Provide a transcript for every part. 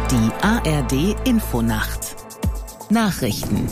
Die ARD-Infonacht. Nachrichten.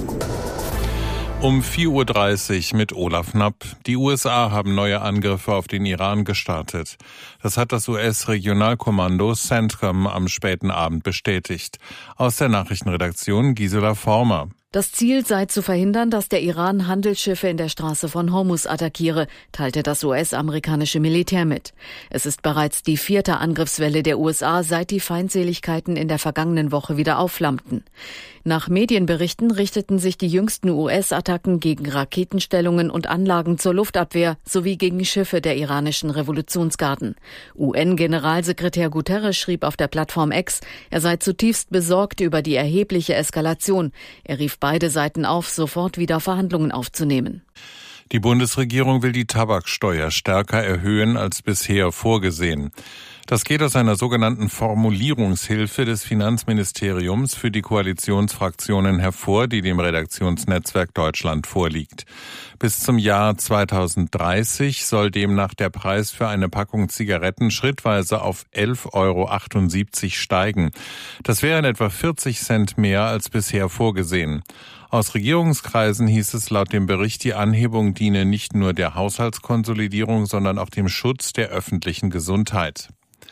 Um 4:30 Uhr mit Olaf Knapp. Die USA haben neue Angriffe auf den Iran gestartet. Das hat das US-Regionalkommando CENTCOM am späten Abend bestätigt. Aus der Nachrichtenredaktion Gisela Former. Das Ziel sei zu verhindern, dass der Iran Handelsschiffe in der Straße von Hormuz attackiere, teilte das US-amerikanische Militär mit. Es ist bereits die 4. Angriffswelle der USA, seit die Feindseligkeiten in der vergangenen Woche wieder aufflammten. Nach Medienberichten richteten sich die jüngsten US-Attacken gegen Raketenstellungen und Anlagen zur Luftabwehr sowie gegen Schiffe der iranischen Revolutionsgarden. UN-Generalsekretär Guterres schrieb auf der Plattform X, er sei zutiefst besorgt über die erhebliche Eskalation. Er rief beide Seiten auf, sofort wieder Verhandlungen aufzunehmen. Die Bundesregierung will die Tabaksteuer stärker erhöhen als bisher vorgesehen. Das geht aus einer sogenannten Formulierungshilfe des Finanzministeriums für die Koalitionsfraktionen hervor, die dem Redaktionsnetzwerk Deutschland vorliegt. Bis zum Jahr 2030 soll demnach der Preis für eine Packung Zigaretten schrittweise auf 11,78 € steigen. Das wären etwa 40 Cent mehr als bisher vorgesehen. Aus Regierungskreisen hieß es laut dem Bericht, die Anhebung diene nicht nur der Haushaltskonsolidierung, sondern auch dem Schutz der öffentlichen Gesundheit.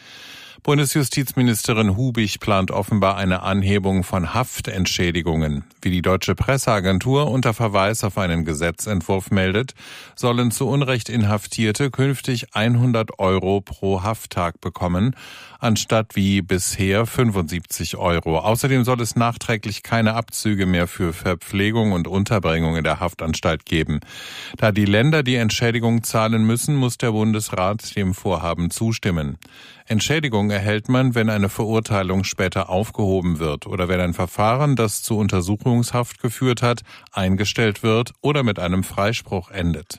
Bundesjustizministerin Hubig plant offenbar eine Anhebung von Haftentschädigungen. Wie die Deutsche Presseagentur unter Verweis auf einen Gesetzentwurf meldet, sollen zu Unrecht Inhaftierte künftig 100 € pro Hafttag bekommen, anstatt wie bisher 75 €. Außerdem soll es nachträglich keine Abzüge mehr für Verpflegung und Unterbringung in der Haftanstalt geben. Da die Länder die Entschädigung zahlen müssen, muss der Bundesrat dem Vorhaben zustimmen. Entschädigung erhält man, wenn eine Verurteilung später aufgehoben wird oder wenn ein Verfahren, das zu Untersuchungshaft geführt hat, eingestellt wird oder mit einem Freispruch endet.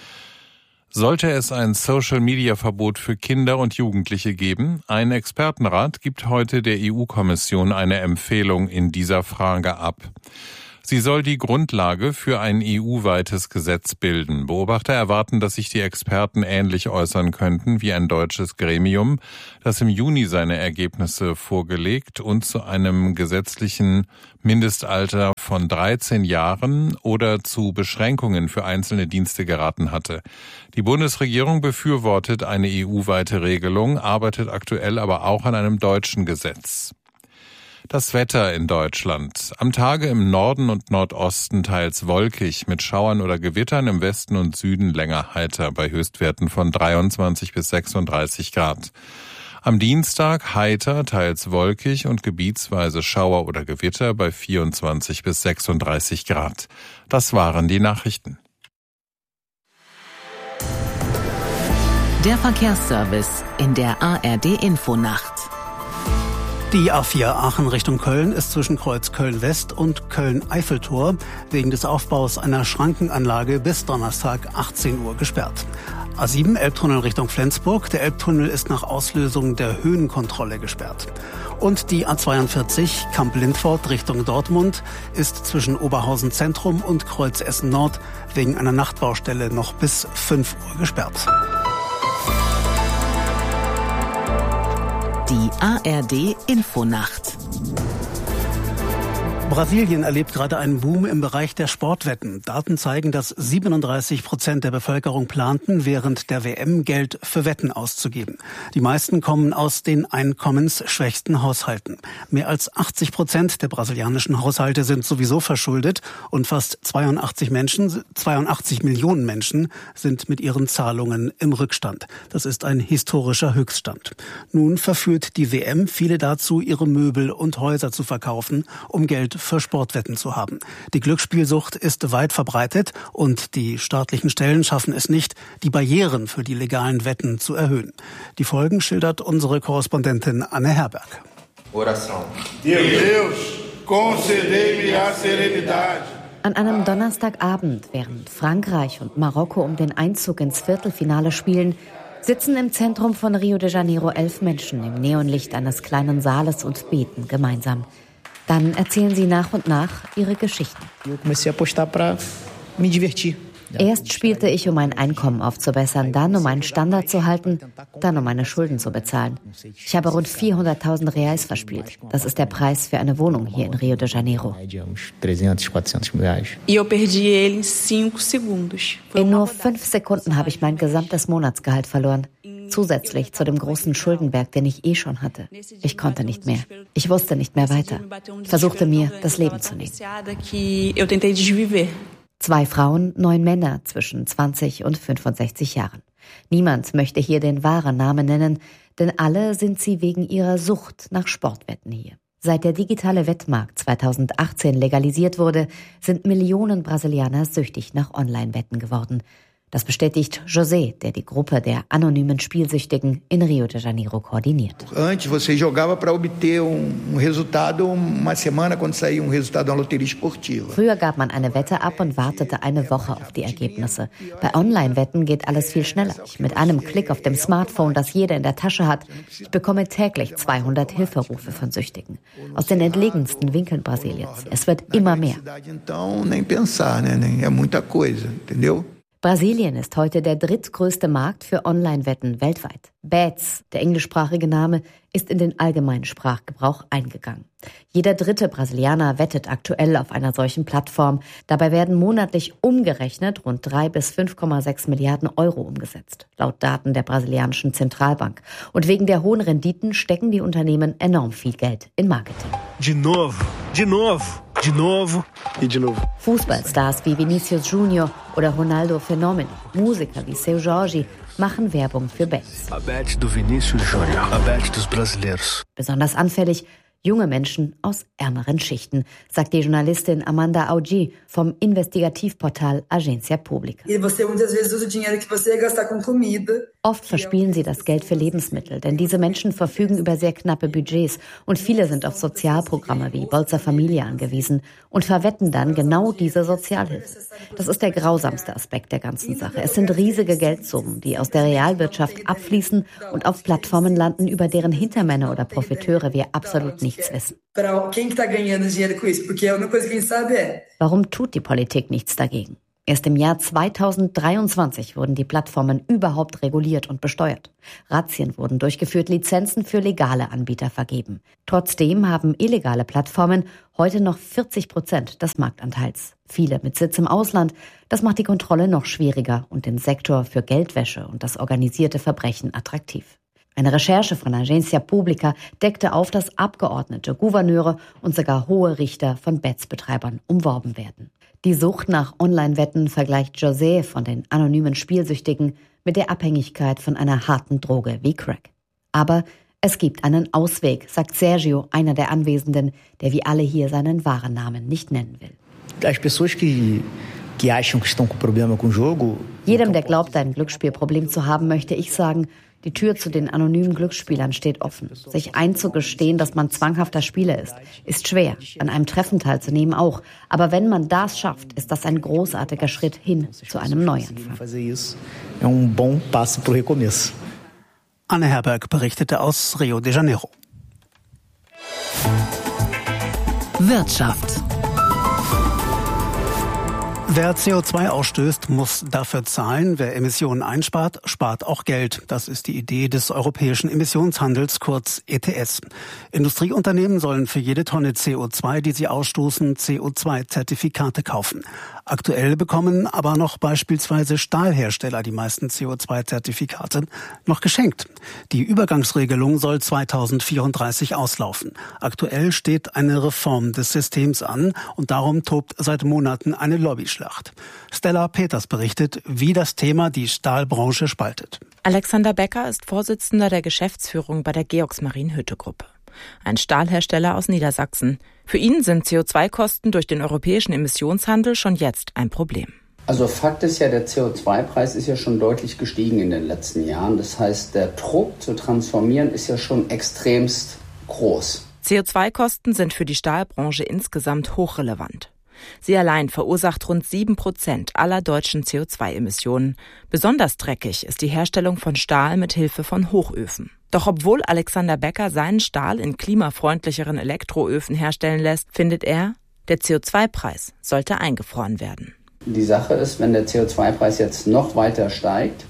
Sollte es ein Social-Media-Verbot für Kinder und Jugendliche geben? Ein Expertenrat gibt heute der EU-Kommission eine Empfehlung in dieser Frage ab. Sie soll die Grundlage für ein EU-weites Gesetz bilden. Beobachter erwarten, dass sich die Experten ähnlich äußern könnten wie ein deutsches Gremium, das im Juni seine Ergebnisse vorgelegt und zu einem gesetzlichen Mindestalter von 13 Jahren oder zu Beschränkungen für einzelne Dienste geraten hatte. Die Bundesregierung befürwortet eine EU-weite Regelung, arbeitet aktuell aber auch an einem deutschen Gesetz. Das Wetter in Deutschland. Am Tage im Norden und Nordosten teils wolkig mit Schauern oder Gewittern, im Westen und Süden länger heiter bei Höchstwerten von 23 bis 36 Grad. Am Dienstag heiter, teils wolkig und gebietsweise Schauer oder Gewitter bei 24 bis 36 Grad. Das waren die Nachrichten. Der Verkehrsservice in der ARD-Infonacht. Die A4 Aachen Richtung Köln ist zwischen Kreuz Köln-West und Köln-Eiffeltor wegen des Aufbaus einer Schrankenanlage bis Donnerstag 18 Uhr gesperrt. A7 Elbtunnel Richtung Flensburg. Der Elbtunnel ist nach Auslösung der Höhenkontrolle gesperrt. Und die A42 Kamp-Lindfort Richtung Dortmund ist zwischen Oberhausen Zentrum und Kreuz Essen Nord wegen einer Nachtbaustelle noch bis 5 Uhr gesperrt. Die ARD-Infonacht. Brasilien erlebt gerade einen Boom im Bereich der Sportwetten. Daten zeigen, dass 37% der Bevölkerung planten, während der WM Geld für Wetten auszugeben. Die meisten kommen aus den einkommensschwächsten Haushalten. Mehr als 80% der brasilianischen Haushalte sind sowieso verschuldet und fast 82 Millionen Menschen sind mit ihren Zahlungen im Rückstand. Das ist ein historischer Höchststand. Nun verführt die WM viele dazu, ihre Möbel und Häuser zu verkaufen, um Geld für Sportwetten zu haben. Die Glücksspielsucht ist weit verbreitet und die staatlichen Stellen schaffen es nicht, die Barrieren für die legalen Wetten zu erhöhen. Die Folgen schildert unsere Korrespondentin Anne Herberg. An einem Donnerstagabend, während Frankreich und Marokko um den Einzug ins Viertelfinale spielen, sitzen im Zentrum von Rio de Janeiro 11 Menschen im Neonlicht eines kleinen Saales und beten gemeinsam. Dann erzählen sie nach und nach ihre Geschichten. Erst spielte ich, um mein Einkommen aufzubessern, dann um einen Standard zu halten, dann um meine Schulden zu bezahlen. Ich habe rund 400.000 Reais verspielt. Das ist der Preis für eine Wohnung hier in Rio de Janeiro. In nur 5 Sekunden habe ich mein gesamtes Monatsgehalt verloren. Zusätzlich zu dem großen Schuldenberg, den ich schon hatte. Ich konnte nicht mehr. Ich wusste nicht mehr weiter. Ich versuchte mir, das Leben zu nehmen. 2 Frauen, 9 Männer zwischen 20 und 65 Jahren. Niemand möchte hier den wahren Namen nennen, denn alle sind sie wegen ihrer Sucht nach Sportwetten hier. Seit der digitale Wettmarkt 2018 legalisiert wurde, sind Millionen Brasilianer süchtig nach Online-Wetten geworden. Das bestätigt José, der die Gruppe der anonymen Spielsüchtigen in Rio de Janeiro koordiniert. Früher gab man eine Wette ab und wartete eine Woche auf die Ergebnisse. Bei Online-Wetten geht alles viel schneller. Mit einem Klick auf dem Smartphone, das jeder in der Tasche hat, ich bekomme täglich 200 Hilferufe von Süchtigen. Aus den entlegensten Winkeln Brasiliens. Es wird immer mehr. Brasilien ist heute der drittgrößte Markt für Online-Wetten weltweit. Bets, der englischsprachige Name, ist in den allgemeinen Sprachgebrauch eingegangen. Jeder dritte Brasilianer wettet aktuell auf einer solchen Plattform. Dabei werden monatlich umgerechnet rund 3 bis 5,6 Milliarden Euro umgesetzt, laut Daten der brasilianischen Zentralbank. Und wegen der hohen Renditen stecken die Unternehmen enorm viel Geld in Marketing. De novo e de novo. Fußballstars wie Vinicius Junior oder Ronaldo Fenômeno, Musiker wie Seu Jorge machen Werbung für Bets. A bet do Vinicius Junior, a bet dos brasileiros. Besonders anfällig junge Menschen aus ärmeren Schichten, sagt die Journalistin Amanda Augi vom Investigativportal Agência Pública. Oft verspielen sie das Geld für Lebensmittel, denn diese Menschen verfügen über sehr knappe Budgets und viele sind auf Sozialprogramme wie Bolsa Familia angewiesen und verwetten dann genau diese Sozialhilfe. Das ist der grausamste Aspekt der ganzen Sache. Es sind riesige Geldsummen, die aus der Realwirtschaft abfließen und auf Plattformen landen, über deren Hintermänner oder Profiteure wir absolut nichts wissen. Warum tut die Politik nichts dagegen? Erst im Jahr 2023 wurden die Plattformen überhaupt reguliert und besteuert. Razzien wurden durchgeführt, Lizenzen für legale Anbieter vergeben. Trotzdem haben illegale Plattformen heute noch 40% des Marktanteils. Viele mit Sitz im Ausland. Das macht die Kontrolle noch schwieriger und den Sektor für Geldwäsche und das organisierte Verbrechen attraktiv. Eine Recherche von Agência Pública deckte auf, dass Abgeordnete, Gouverneure und sogar hohe Richter von Bets-Betreibern umworben werden. Die Sucht nach Online-Wetten vergleicht José von den anonymen Spielsüchtigen mit der Abhängigkeit von einer harten Droge wie Crack. Aber es gibt einen Ausweg, sagt Sergio, einer der Anwesenden, der wie alle hier seinen wahren Namen nicht nennen will. Jedem, der glaubt, ein Glücksspielproblem zu haben, möchte ich sagen, die Tür zu den anonymen Glücksspielern steht offen. Sich einzugestehen, dass man zwanghafter Spieler ist schwer. An einem Treffen teilzunehmen auch. Aber wenn man das schafft, ist das ein großartiger Schritt hin zu einem Neuanfang. Anne Herberg berichtete aus Rio de Janeiro. Wirtschaft. Wer CO2 ausstößt, muss dafür zahlen. Wer Emissionen einspart, spart auch Geld. Das ist die Idee des europäischen Emissionshandels, kurz ETS. Industrieunternehmen sollen für jede Tonne CO2, die sie ausstoßen, CO2-Zertifikate kaufen. Aktuell bekommen aber noch beispielsweise Stahlhersteller die meisten CO2-Zertifikate noch geschenkt. Die Übergangsregelung soll 2034 auslaufen. Aktuell steht eine Reform des Systems an und darum tobt seit Monaten eine Lobbyschlacht. Stella Peters berichtet, wie das Thema die Stahlbranche spaltet. Alexander Becker ist Vorsitzender der Geschäftsführung bei der Georgsmarienhütte-Gruppe. Ein Stahlhersteller aus Niedersachsen. Für ihn sind CO2-Kosten durch den europäischen Emissionshandel schon jetzt ein Problem. Also Fakt ist ja, der CO2-Preis ist ja schon deutlich gestiegen in den letzten Jahren. Das heißt, der Druck zu transformieren ist ja schon extremst groß. CO2-Kosten sind für die Stahlbranche insgesamt hochrelevant. Sie allein verursacht rund 7% aller deutschen CO2-Emissionen. Besonders dreckig ist die Herstellung von Stahl mit Hilfe von Hochöfen. Doch obwohl Alexander Becker seinen Stahl in klimafreundlicheren Elektroöfen herstellen lässt, findet er, der CO2-Preis sollte eingefroren werden. Die Sache ist, wenn der CO2-Preis jetzt noch weiter steigt,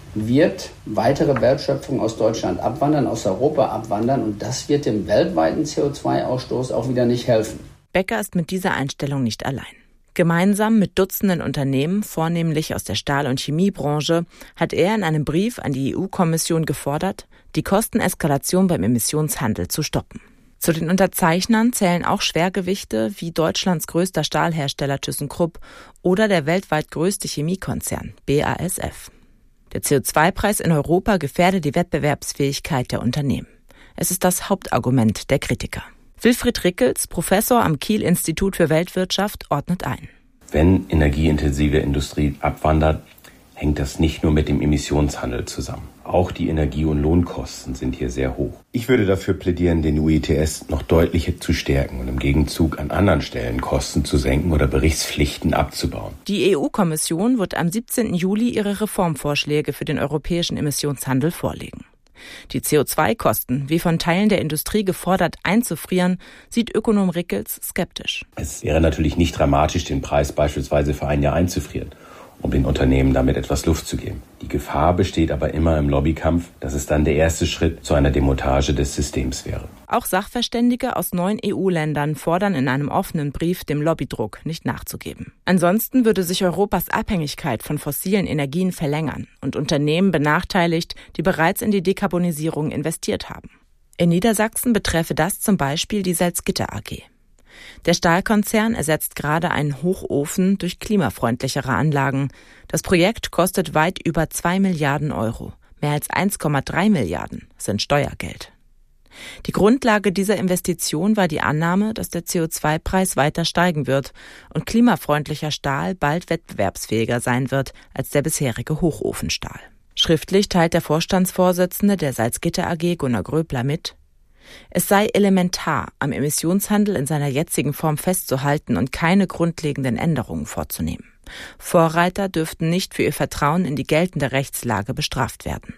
wird weitere Wertschöpfung aus Deutschland abwandern, aus Europa abwandern und das wird dem weltweiten CO2-Ausstoß auch wieder nicht helfen. Becker ist mit dieser Einstellung nicht allein. Gemeinsam mit Dutzenden Unternehmen, vornehmlich aus der Stahl- und Chemiebranche, hat er in einem Brief an die EU-Kommission gefordert, die Kosteneskalation beim Emissionshandel zu stoppen. Zu den Unterzeichnern zählen auch Schwergewichte wie Deutschlands größter Stahlhersteller ThyssenKrupp oder der weltweit größte Chemiekonzern BASF. Der CO2-Preis in Europa gefährde die Wettbewerbsfähigkeit der Unternehmen. Es ist das Hauptargument der Kritiker. Wilfried Rickels, Professor am Kiel-Institut für Weltwirtschaft, ordnet ein. Wenn energieintensive Industrie abwandert, hängt das nicht nur mit dem Emissionshandel zusammen. Auch die Energie- und Lohnkosten sind hier sehr hoch. Ich würde dafür plädieren, den UETS noch deutlich zu stärken und im Gegenzug an anderen Stellen Kosten zu senken oder Berichtspflichten abzubauen. Die EU-Kommission wird am 17. Juli ihre Reformvorschläge für den europäischen Emissionshandel vorlegen. Die CO2-Kosten, wie von Teilen der Industrie gefordert, einzufrieren, sieht Ökonom Rickels skeptisch. Es wäre natürlich nicht dramatisch, den Preis beispielsweise für ein Jahr einzufrieren, um den Unternehmen damit etwas Luft zu geben. Die Gefahr besteht aber immer im Lobbykampf, dass es dann der erste Schritt zu einer Demontage des Systems wäre. Auch Sachverständige aus 9 EU-Ländern fordern in einem offenen Brief, dem Lobbydruck nicht nachzugeben. Ansonsten würde sich Europas Abhängigkeit von fossilen Energien verlängern und Unternehmen benachteiligt, die bereits in die Dekarbonisierung investiert haben. In Niedersachsen betreffe das zum Beispiel die Salzgitter AG. Der Stahlkonzern ersetzt gerade einen Hochofen durch klimafreundlichere Anlagen. Das Projekt kostet weit über 2 Milliarden Euro. Mehr als 1,3 Milliarden sind Steuergeld. Die Grundlage dieser Investition war die Annahme, dass der CO2-Preis weiter steigen wird und klimafreundlicher Stahl bald wettbewerbsfähiger sein wird als der bisherige Hochofenstahl. Schriftlich teilt der Vorstandsvorsitzende der Salzgitter AG, Gunnar Gröbler, mit: Es sei elementar, am Emissionshandel in seiner jetzigen Form festzuhalten und keine grundlegenden Änderungen vorzunehmen. Vorreiter dürften nicht für ihr Vertrauen in die geltende Rechtslage bestraft werden.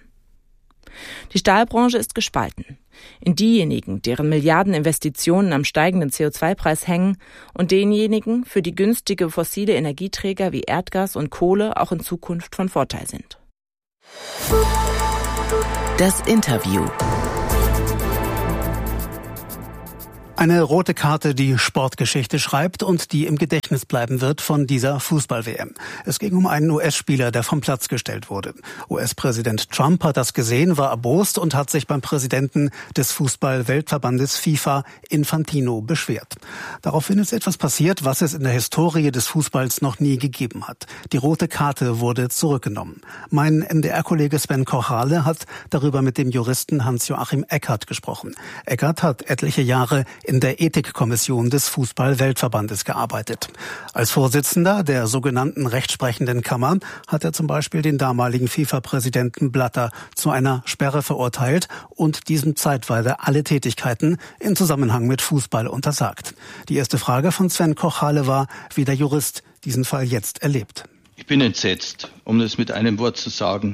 Die Stahlbranche ist gespalten. In diejenigen, deren Milliardeninvestitionen am steigenden CO2-Preis hängen, und denjenigen, für die günstige fossile Energieträger wie Erdgas und Kohle auch in Zukunft von Vorteil sind. Das Interview. Eine rote Karte, die Sportgeschichte schreibt und die im Gedächtnis bleiben wird von dieser Fußball-WM. Es ging um einen US-Spieler, der vom Platz gestellt wurde. US-Präsident Trump hat das gesehen, war erbost und hat sich beim Präsidenten des Fußball-Weltverbandes FIFA, Infantino, beschwert. Daraufhin ist etwas passiert, was es in der Historie des Fußballs noch nie gegeben hat. Die rote Karte wurde zurückgenommen. Mein MDR-Kollege Sven Kochale hat darüber mit dem Juristen Hans-Joachim Eckert gesprochen. Eckert hat etliche Jahre in der Ethikkommission des Fußball-Weltverbandes gearbeitet. Als Vorsitzender der sogenannten rechtsprechenden Kammer hat er zum Beispiel den damaligen FIFA-Präsidenten Blatter zu einer Sperre verurteilt und diesem zeitweise alle Tätigkeiten in Zusammenhang mit Fußball untersagt. Die erste Frage von Sven Kochale war, wie der Jurist diesen Fall jetzt erlebt. Ich bin entsetzt, um das mit einem Wort zu sagen.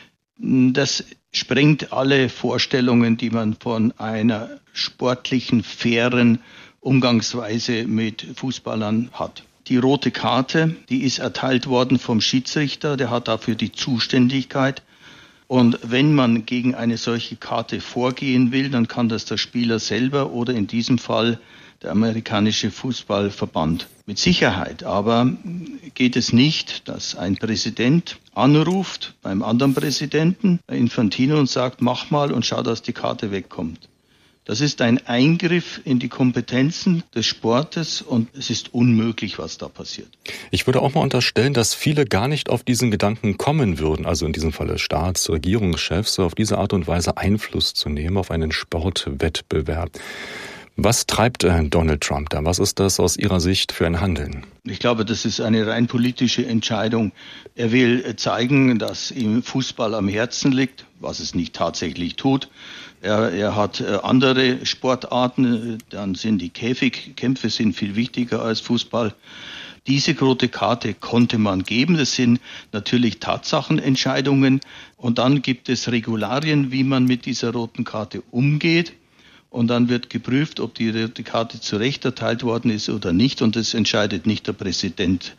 Das sprengt alle Vorstellungen, die man von einer sportlichen, fairen Umgangsweise mit Fußballern hat. Die rote Karte, die ist erteilt worden vom Schiedsrichter, der hat dafür die Zuständigkeit. Und wenn man gegen eine solche Karte vorgehen will, dann kann das der Spieler selber oder in diesem Fall der amerikanische Fußballverband. Mit Sicherheit aber geht es nicht, dass ein Präsident anruft beim anderen Präsidenten, Infantino, und sagt, mach mal und schau, dass die Karte wegkommt. Das ist ein Eingriff in die Kompetenzen des Sportes und es ist unmöglich, was da passiert. Ich würde auch mal unterstellen, dass viele gar nicht auf diesen Gedanken kommen würden, also in diesem Falle Staats-, Regierungschefs, auf diese Art und Weise Einfluss zu nehmen auf einen Sportwettbewerb. Was treibt Donald Trump da? Was ist das aus Ihrer Sicht für ein Handeln? Ich glaube, das ist eine rein politische Entscheidung. Er will zeigen, dass ihm Fußball am Herzen liegt, was es nicht tatsächlich tut. Er hat andere Sportarten, dann sind die Käfigkämpfe sind viel wichtiger als Fußball. Diese rote Karte konnte man geben. Das sind natürlich Tatsachenentscheidungen. Und dann gibt es Regularien, wie man mit dieser roten Karte umgeht. Und dann wird geprüft, ob die rote Karte zu Recht erteilt worden ist oder nicht. Und das entscheidet nicht der Präsident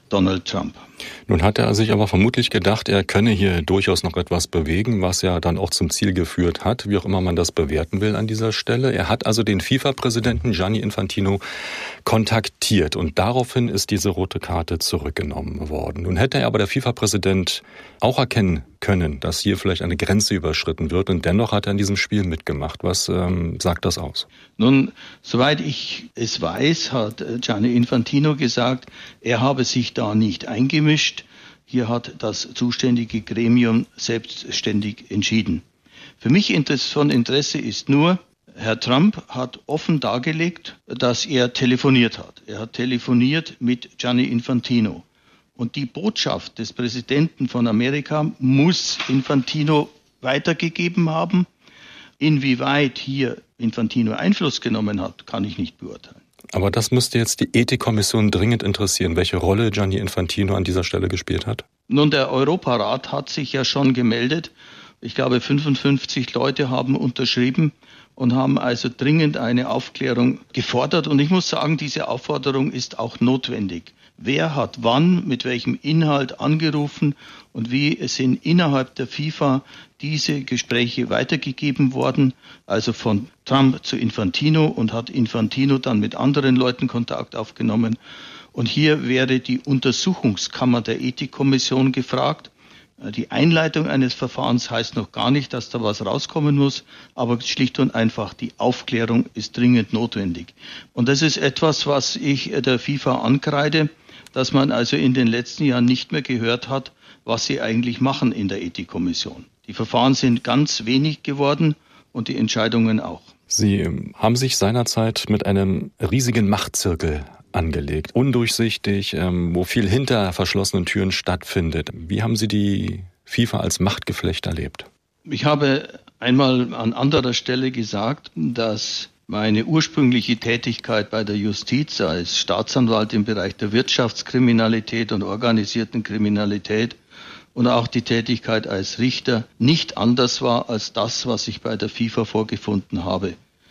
Donald Trump. Nun hat er sich aber vermutlich gedacht, er könne hier durchaus noch etwas bewegen, was ja dann auch zum Ziel geführt hat, wie auch immer man das bewerten will an dieser Stelle. Er hat also den FIFA-Präsidenten Gianni Infantino kontaktiert und daraufhin ist diese rote Karte zurückgenommen worden. Nun hätte er aber der FIFA-Präsident auch erkennen können, dass hier vielleicht eine Grenze überschritten wird und dennoch hat er in diesem Spiel mitgemacht. Was sagt das aus? Nun, soweit ich es weiß, hat Gianni Infantino gesagt, er habe sich da nicht eingemischt. Hier hat das zuständige Gremium selbstständig entschieden. Für mich von Interesse ist nur, Herr Trump hat offen dargelegt, dass er telefoniert hat. Er hat telefoniert mit Gianni Infantino. Und die Botschaft des Präsidenten von Amerika muss Infantino weitergegeben haben. Inwieweit hier Infantino Einfluss genommen hat, kann ich nicht beurteilen. Aber das müsste jetzt die Ethikkommission dringend interessieren, welche Rolle Gianni Infantino an dieser Stelle gespielt hat. Nun, der Europarat hat sich ja schon gemeldet. Ich glaube, 55 Leute haben unterschrieben und haben also dringend eine Aufklärung gefordert. Und ich muss sagen, diese Aufforderung ist auch notwendig. Wer hat wann, mit welchem Inhalt angerufen und wie sind innerhalb der FIFA diese Gespräche weitergegeben worden, also von Trump zu Infantino und hat Infantino dann mit anderen Leuten Kontakt aufgenommen. Und hier wäre die Untersuchungskammer der Ethikkommission gefragt. Die Einleitung eines Verfahrens heißt noch gar nicht, dass da was rauskommen muss, aber schlicht und einfach die Aufklärung ist dringend notwendig. Und das ist etwas, was ich der FIFA ankreide, dass man also in den letzten Jahren nicht mehr gehört hat, was sie eigentlich machen in der Ethikkommission. Die Verfahren sind ganz wenig geworden und die Entscheidungen auch. Sie haben sich seinerzeit mit einem riesigen Machtzirkel angelegt, undurchsichtig, wo viel hinter verschlossenen Türen stattfindet. Wie haben Sie die FIFA als Machtgeflecht erlebt? Ich habe einmal an anderer Stelle gesagt, dass meine ursprüngliche Tätigkeit bei der Justiz als Staatsanwalt im Bereich der Wirtschaftskriminalität und organisierten Kriminalität und auch die Tätigkeit als Richter nicht anders war als das, was ich bei der FIFA vorgefunden habe.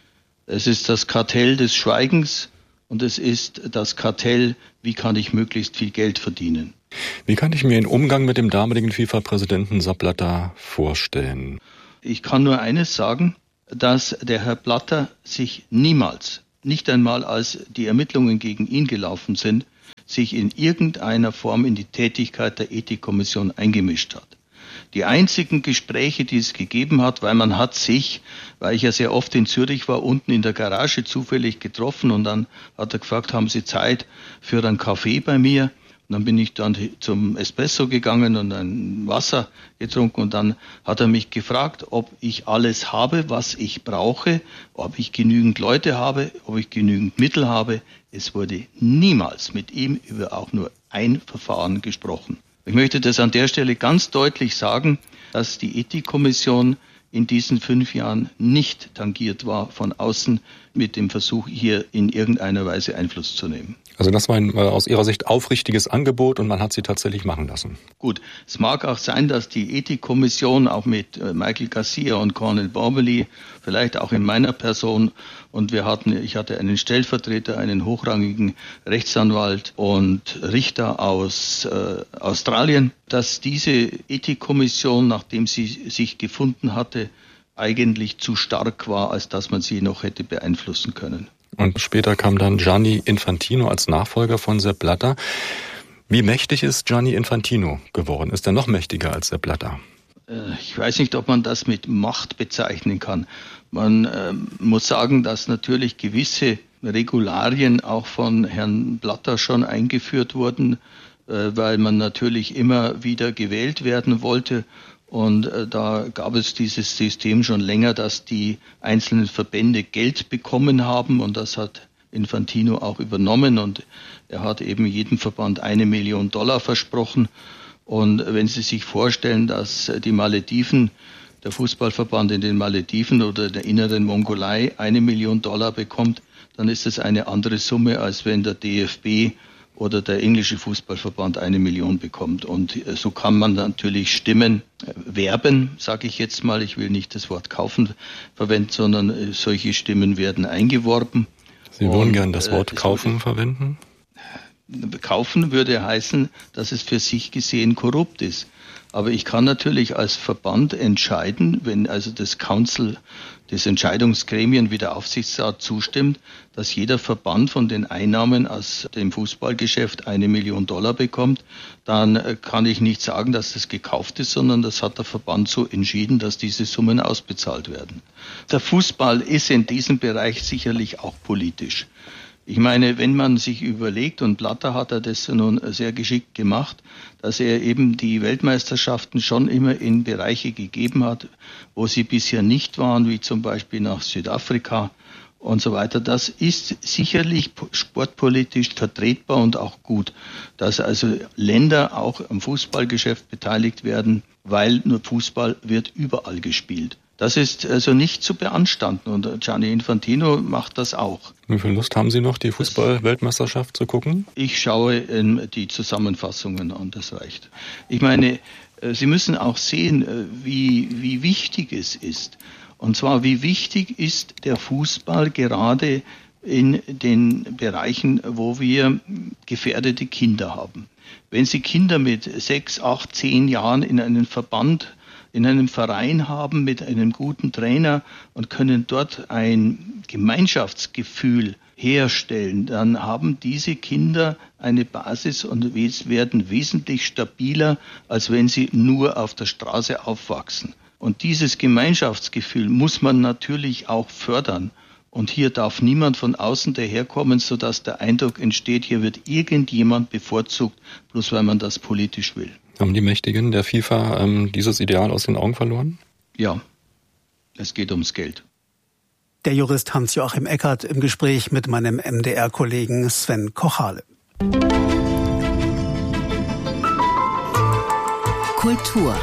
Es ist das Kartell des Schweigens und es ist das Kartell, wie kann ich möglichst viel Geld verdienen. Wie kann ich mir den Umgang mit dem damaligen FIFA-Präsidenten Sepp Blatter vorstellen? Ich kann nur eines sagen, dass der Herr Blatter sich niemals, nicht einmal als die Ermittlungen gegen ihn gelaufen sind, sich in irgendeiner Form in die Tätigkeit der Ethikkommission eingemischt hat. Die einzigen Gespräche, die es gegeben hat, weil man hat sich, weil ich ja sehr oft in Zürich war, unten in der Garage zufällig getroffen und dann hat er gefragt, haben Sie Zeit für einen Kaffee bei mir? Und dann bin ich dann zum Espresso gegangen und ein Wasser getrunken und dann hat er mich gefragt, ob ich alles habe, was ich brauche, ob ich genügend Leute habe, ob ich genügend Mittel habe. Es wurde niemals mit ihm über auch nur ein Verfahren gesprochen. Ich möchte das an der Stelle ganz deutlich sagen, dass die Ethikkommission in diesen 5 Jahren nicht tangiert war von außen mit dem Versuch, hier in irgendeiner Weise Einfluss zu nehmen. Also das war ein aus Ihrer Sicht aufrichtiges Angebot und man hat sie tatsächlich machen lassen. Gut, es mag auch sein, dass die Ethikkommission auch mit Michael Garcia und Cornel Borbely, vielleicht auch in meiner Person, und ich hatte einen Stellvertreter, einen hochrangigen Rechtsanwalt und Richter aus Australien, dass diese Ethikkommission, nachdem sie sich gefunden hatte, eigentlich zu stark war, als dass man sie noch hätte beeinflussen können. Und später kam dann Gianni Infantino als Nachfolger von Sepp Blatter. Wie mächtig ist Gianni Infantino geworden? Ist er noch mächtiger als Sepp Blatter? Ich weiß nicht, ob man das mit Macht bezeichnen kann. Man muss sagen, dass natürlich gewisse Regularien auch von Herrn Blatter schon eingeführt wurden, weil man natürlich immer wieder gewählt werden wollte. Und da gab es dieses System schon länger, dass die einzelnen Verbände Geld bekommen haben und das hat Infantino auch übernommen und er hat eben jedem Verband $1 Million versprochen. Und wenn Sie sich vorstellen, dass die Malediven, der Fußballverband in den Malediven oder der inneren Mongolei $1 Million bekommt, dann ist es eine andere Summe, als wenn der DFB oder der englische Fußballverband $1 Million bekommt. Und so kann man natürlich Stimmen werben, sage ich jetzt mal. Ich will nicht das Wort kaufen verwenden, sondern solche Stimmen werden eingeworben. Sie würden gern das Wort kaufen verwenden? Kaufen würde heißen, dass es für sich gesehen korrupt ist. Aber ich kann natürlich als Verband entscheiden, wenn also das Council, das Entscheidungsgremien wie der Aufsichtsrat zustimmt, dass jeder Verband von den Einnahmen aus dem Fußballgeschäft $1 Million bekommt, dann kann ich nicht sagen, dass das gekauft ist, sondern das hat der Verband so entschieden, dass diese Summen ausbezahlt werden. Der Fußball ist in diesem Bereich sicherlich auch politisch. Ich meine, wenn man sich überlegt, und Blatter hat das nun sehr geschickt gemacht, dass er eben die Weltmeisterschaften schon immer in Bereiche gegeben hat, wo sie bisher nicht waren, wie zum Beispiel nach Südafrika und so weiter. Das ist sicherlich sportpolitisch vertretbar und auch gut, dass also Länder auch am Fußballgeschäft beteiligt werden, weil nur Fußball wird überall gespielt. Das ist also nicht zu beanstanden und Gianni Infantino macht das auch. Wie viel Lust haben Sie noch, die Fußball-Weltmeisterschaft zu gucken? Ich schaue die Zusammenfassungen an, das reicht. Ich meine, Sie müssen auch sehen, wie wichtig es ist. Und zwar, wie wichtig ist der Fußball gerade in den Bereichen, wo wir gefährdete Kinder haben. Wenn Sie Kinder mit 6, 8, 10 Jahren in einem Verband, in einem Verein haben mit einem guten Trainer und können dort ein Gemeinschaftsgefühl herstellen, dann haben diese Kinder eine Basis und werden wesentlich stabiler, als wenn sie nur auf der Straße aufwachsen. Und dieses Gemeinschaftsgefühl muss man natürlich auch fördern. Und hier darf niemand von außen daherkommen, sodass der Eindruck entsteht, hier wird irgendjemand bevorzugt, bloß weil man das politisch will. Haben die Mächtigen der FIFA dieses Ideal aus den Augen verloren? Ja, es geht ums Geld. Der Jurist Hans-Joachim Eckert im Gespräch mit meinem MDR-Kollegen Sven Kochale. Kultur.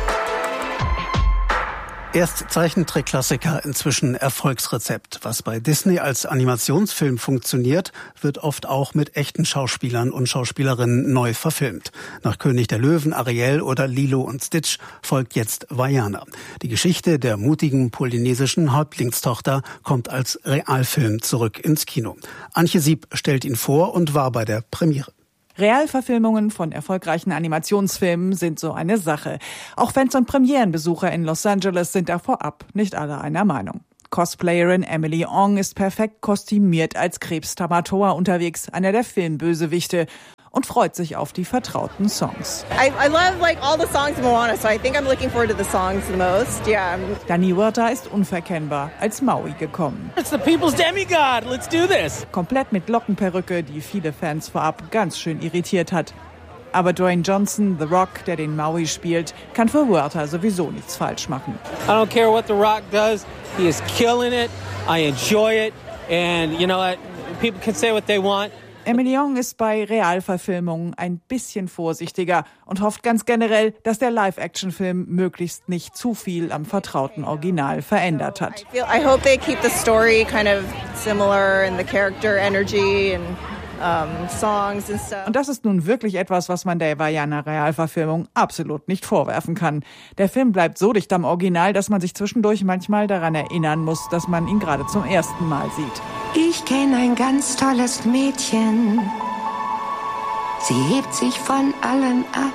Erst Zeichentrickklassiker, inzwischen Erfolgsrezept. Was bei Disney als Animationsfilm funktioniert, wird oft auch mit echten Schauspielern und Schauspielerinnen neu verfilmt. Nach König der Löwen, Ariel oder Lilo und Stitch folgt jetzt Vaiana. Die Geschichte der mutigen polynesischen Häuptlingstochter kommt als Realfilm zurück ins Kino. Antje Sieb stellt ihn vor und war bei der Premiere. Realverfilmungen von erfolgreichen Animationsfilmen sind so eine Sache. Auch Fans und Premierenbesucher in Los Angeles sind da vorab nicht alle einer Meinung. Cosplayerin Emily Ong ist perfekt kostümiert als Krebs Tamatoa unterwegs, einer der Filmbösewichte, und freut sich auf die vertrauten Songs. I love all the songs in Moana, so I think I'm looking forward to the songs the most. Yeah. Danny Huerta ist unverkennbar als Maui gekommen. It's the people's demigod. Let's do this. Komplett mit Lockenperücke, die viele Fans vorab ganz schön irritiert hat. Aber Dwayne Johnson, The Rock, der den Maui spielt, kann für Huerta sowieso nichts falsch machen. I don't care what The Rock does. He is killing it. I enjoy it. And you know what? People can say what they want. Emily Ong ist bei Realverfilmungen ein bisschen vorsichtiger und hofft ganz generell, dass der Live-Action-Film möglichst nicht zu viel am vertrauten Original verändert hat. I hope they keep the story kind of similar and the character energy and songs and stuff. Und das ist nun wirklich etwas, was man der Vaiana-Realverfilmung absolut nicht vorwerfen kann. Der Film bleibt so dicht am Original, dass man sich zwischendurch manchmal daran erinnern muss, dass man ihn gerade zum ersten Mal sieht. Ich kenne ein ganz tolles Mädchen. Sie hebt sich von allen ab.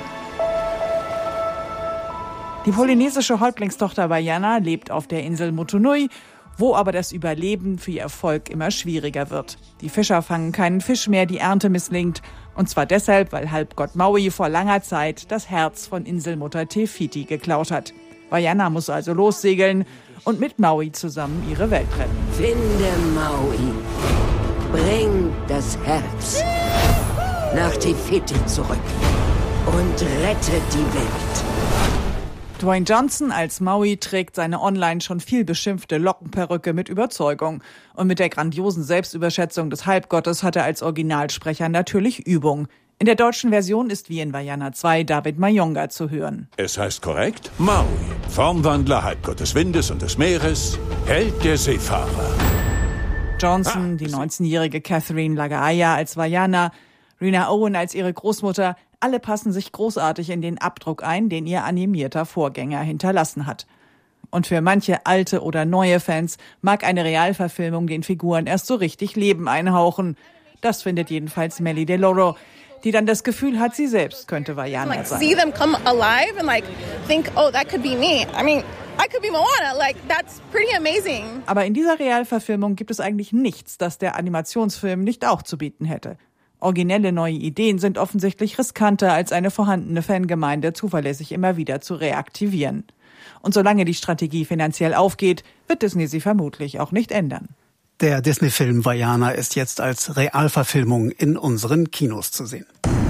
Die polynesische Häuptlingstochter Vaiana lebt auf der Insel Motunui, wo aber das Überleben für ihr Erfolg immer schwieriger wird. Die Fischer fangen keinen Fisch mehr, die Ernte misslingt. Und zwar deshalb, weil Halbgott Maui vor langer Zeit das Herz von Inselmutter Te Fiti geklaut hat. Vaiana muss also lossegeln und mit Maui zusammen ihre Welt retten. Finde Maui. Bring das Herz nach Te Fiti zurück und rette die Welt. Dwayne Johnson als Maui trägt seine online schon viel beschimpfte Lockenperücke mit Überzeugung. Und mit der grandiosen Selbstüberschätzung des Halbgottes hat er als Originalsprecher natürlich Übung. In der deutschen Version ist wie in Vaiana 2 David Mayonga zu hören. Es heißt korrekt Maui, Formwandler, Halbgott des Windes und des Meeres, Held der Seefahrer. Johnson, die 19-jährige Catherine Lagaaya als Vaiana, Rena Owen als ihre Großmutter, alle passen sich großartig in den Abdruck ein, den ihr animierter Vorgänger hinterlassen hat. Und für manche alte oder neue Fans mag eine Realverfilmung den Figuren erst so richtig Leben einhauchen. Das findet jedenfalls Melly DeLoro, die dann das Gefühl hat, sie selbst könnte Vaiana sein. See them come alive and think, oh, that could be me. I mean, I could be Moana. That's pretty amazing. Aber in dieser Realverfilmung gibt es eigentlich nichts, das der Animationsfilm nicht auch zu bieten hätte. Originelle neue Ideen sind offensichtlich riskanter, als eine vorhandene Fangemeinde zuverlässig immer wieder zu reaktivieren. Und solange die Strategie finanziell aufgeht, wird Disney sie vermutlich auch nicht ändern. Der Disney-Film Vaiana ist jetzt als Realverfilmung in unseren Kinos zu sehen.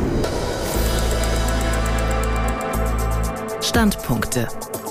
Standpunkte.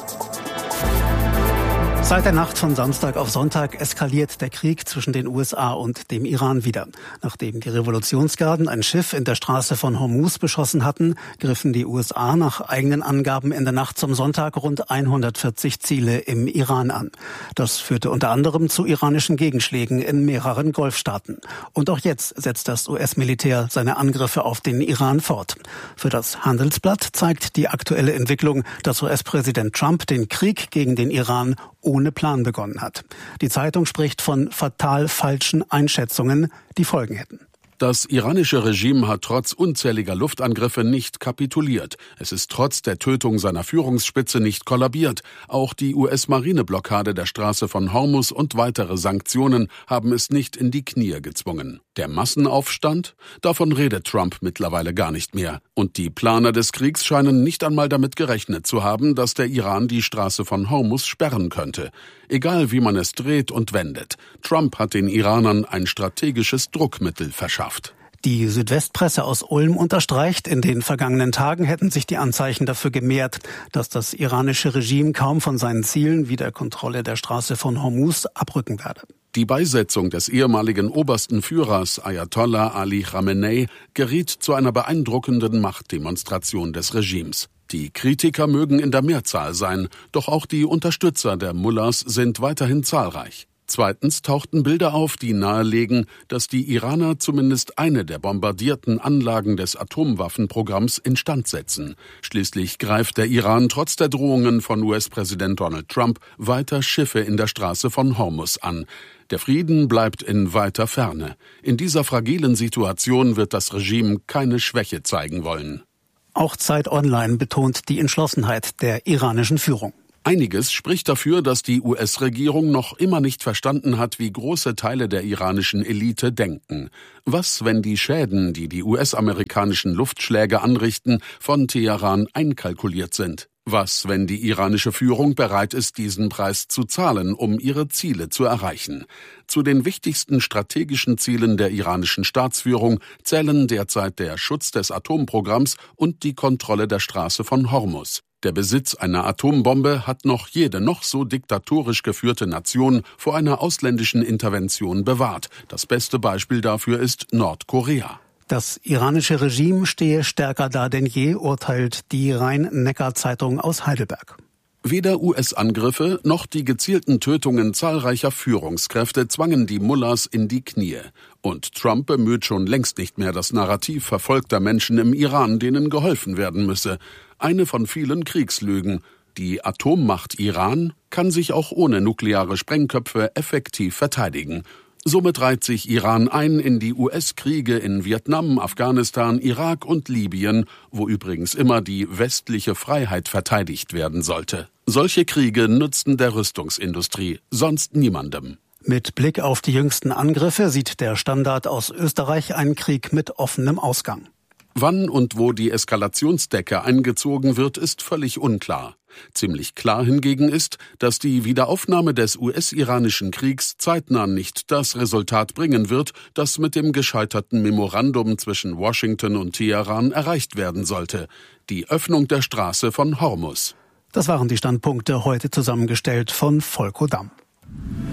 Seit der Nacht von Samstag auf Sonntag eskaliert der Krieg zwischen den USA und dem Iran wieder. Nachdem die Revolutionsgarden ein Schiff in der Straße von Hormuz beschossen hatten, griffen die USA nach eigenen Angaben in der Nacht zum Sonntag rund 140 Ziele im Iran an. Das führte unter anderem zu iranischen Gegenschlägen in mehreren Golfstaaten. Und auch jetzt setzt das US-Militär seine Angriffe auf den Iran fort. Für das Handelsblatt zeigt die aktuelle Entwicklung, dass US-Präsident Trump den Krieg gegen den Iran ohne Plan begonnen hat. Die Zeitung spricht von fatal falschen Einschätzungen, die Folgen hätten. Das iranische Regime hat trotz unzähliger Luftangriffe nicht kapituliert. Es ist trotz der Tötung seiner Führungsspitze nicht kollabiert. Auch die US-Marineblockade der Straße von Hormuz und weitere Sanktionen haben es nicht in die Knie gezwungen. Der Massenaufstand? Davon redet Trump mittlerweile gar nicht mehr. Und die Planer des Kriegs scheinen nicht einmal damit gerechnet zu haben, dass der Iran die Straße von Hormuz sperren könnte. Egal wie man es dreht und wendet, Trump hat den Iranern ein strategisches Druckmittel verschafft. Die Südwestpresse aus Ulm unterstreicht, in den vergangenen Tagen hätten sich die Anzeichen dafür gemehrt, dass das iranische Regime kaum von seinen Zielen wie der Kontrolle der Straße von Hormuz abrücken werde. Die Beisetzung des ehemaligen obersten Führers Ayatollah Ali Khamenei geriet zu einer beeindruckenden Machtdemonstration des Regimes. Die Kritiker mögen in der Mehrzahl sein, doch auch die Unterstützer der Mullahs sind weiterhin zahlreich. Zweitens tauchten Bilder auf, die nahelegen, dass die Iraner zumindest eine der bombardierten Anlagen des Atomwaffenprogramms instand setzen. Schließlich greift der Iran trotz der Drohungen von US-Präsident Donald Trump weiter Schiffe in der Straße von Hormuz an. Der Frieden bleibt in weiter Ferne. In dieser fragilen Situation wird das Regime keine Schwäche zeigen wollen. Auch Zeit Online betont die Entschlossenheit der iranischen Führung. Einiges spricht dafür, dass die US-Regierung noch immer nicht verstanden hat, wie große Teile der iranischen Elite denken. Was, wenn die Schäden, die die US-amerikanischen Luftschläge anrichten, von Teheran einkalkuliert sind? Was, wenn die iranische Führung bereit ist, diesen Preis zu zahlen, um ihre Ziele zu erreichen? Zu den wichtigsten strategischen Zielen der iranischen Staatsführung zählen derzeit der Schutz des Atomprogramms und die Kontrolle der Straße von Hormuz. Der Besitz einer Atombombe hat noch jede noch so diktatorisch geführte Nation vor einer ausländischen Intervention bewahrt. Das beste Beispiel dafür ist Nordkorea. Das iranische Regime stehe stärker da denn je, urteilt die Rhein-Neckar-Zeitung aus Heidelberg. Weder US-Angriffe noch die gezielten Tötungen zahlreicher Führungskräfte zwangen die Mullahs in die Knie. Und Trump bemüht schon längst nicht mehr das Narrativ verfolgter Menschen im Iran, denen geholfen werden müsse. Eine von vielen Kriegslügen. Die Atommacht Iran kann sich auch ohne nukleare Sprengköpfe effektiv verteidigen. Somit reiht sich Iran ein in die US-Kriege in Vietnam, Afghanistan, Irak und Libyen, wo übrigens immer die westliche Freiheit verteidigt werden sollte. Solche Kriege nützen der Rüstungsindustrie, sonst niemandem. Mit Blick auf die jüngsten Angriffe sieht der Standard aus Österreich einen Krieg mit offenem Ausgang. Wann und wo die Eskalationsdecke eingezogen wird, ist völlig unklar. Ziemlich klar hingegen ist, dass die Wiederaufnahme des US-iranischen Kriegs zeitnah nicht das Resultat bringen wird, das mit dem gescheiterten Memorandum zwischen Washington und Teheran erreicht werden sollte: die Öffnung der Straße von Hormuz. Das waren die Standpunkte, heute zusammengestellt von Volko Damm.